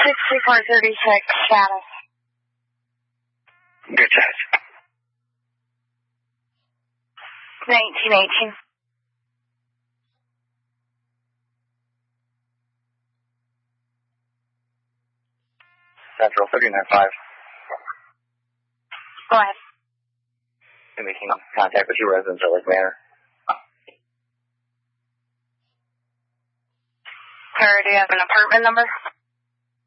6436 status. Good size. 1918. Central 395. Go ahead. Making contact with your residence at Lake Manor. Sir, do you have an apartment number?